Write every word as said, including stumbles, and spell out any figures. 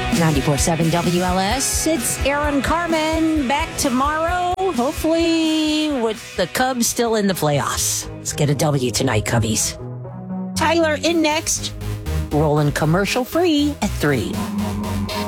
ninety-four point seven W L S. It's Aaron Carmen back tomorrow, hopefully with the Cubs still in the playoffs. Let's get a W tonight, Cubbies. Tyler in next. Rolling commercial free at three.